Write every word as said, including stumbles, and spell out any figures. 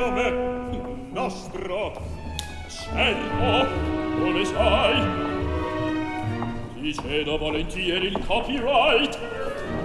nome? Nostro. Scelto, dove sai? Ti cedo volentieri il copyright.